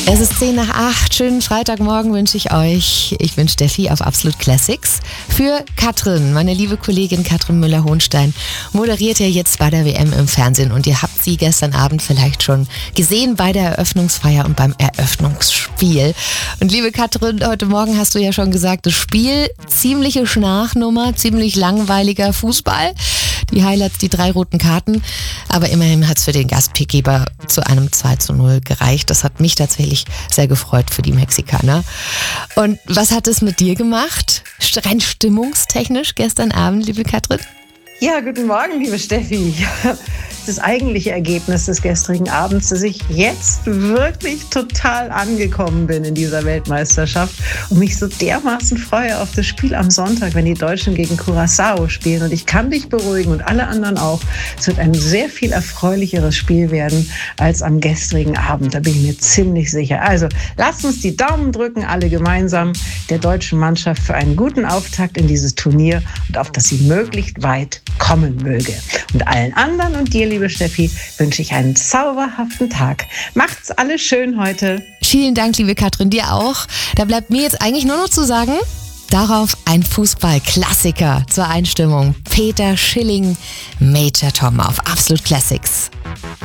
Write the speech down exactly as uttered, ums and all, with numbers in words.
Es ist zehn nach acht. Schönen Freitagmorgen wünsche ich euch. Ich bin Steffi auf Absolut Classics. Für Katrin, meine liebe Kollegin Katrin Müller-Hohnstein, moderiert ja jetzt bei der W M im Fernsehen. Und ihr habt sie gestern Abend vielleicht schon gesehen bei der Eröffnungsfeier und beim Eröffnungsspiel. Und liebe Katrin, heute Morgen hast du ja schon gesagt, das Spiel, ziemliche Schnarchnummer, ziemlich langweiliger Fußball. Die Highlights, die drei roten Karten. Aber immerhin hat es für den Gastgeber zu einem zwei zu null gereicht. Das hat mich tatsächlich sehr gefreut für die Mexikaner. Und was hat es mit dir gemacht? Rein stimmungstechnisch gestern Abend, liebe Katrin? Ja, guten Morgen, liebe Steffi. Das eigentliche Ergebnis des gestrigen Abends, dass ich jetzt wirklich total angekommen bin in dieser Weltmeisterschaft und mich so dermaßen freue auf das Spiel am Sonntag, wenn die Deutschen gegen Curaçao spielen. Und ich kann dich beruhigen und alle anderen auch. Es wird ein sehr viel erfreulicheres Spiel werden als am gestrigen Abend. Da bin ich mir ziemlich sicher. Also lasst uns die Daumen drücken, alle gemeinsam, der deutschen Mannschaft für einen guten Auftakt in dieses Turnier und auf, dass sie möglichst weit kommen möge. Und allen anderen und dir, liebe Steffi, wünsche ich einen zauberhaften Tag. Macht's alles schön heute. Vielen Dank, liebe Katrin, dir auch. Da bleibt mir jetzt eigentlich nur noch zu sagen, darauf ein Fußball-Klassiker zur Einstimmung. Peter Schilling, Major Tom auf Absolut Classics.